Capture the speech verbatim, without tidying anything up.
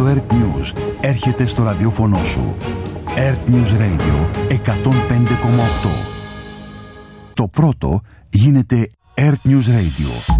το Earth News έρχεται στο ραδιόφωνο σου. Earth News Radio εκατόν πέντε κόμμα οκτώ. Το πρώτο γίνεται Earth News Radio.